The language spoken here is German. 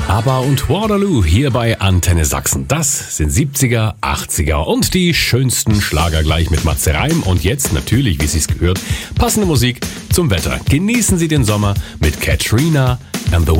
ABBA und Waterloo hier bei Antenne Sachsen. Das sind 70er, 80er und die schönsten Schlager gleich mit Matze Reim. Und jetzt natürlich, wie sich's gehört, passende Musik zum Wetter. Genießen Sie den Sommer mit Katrina and the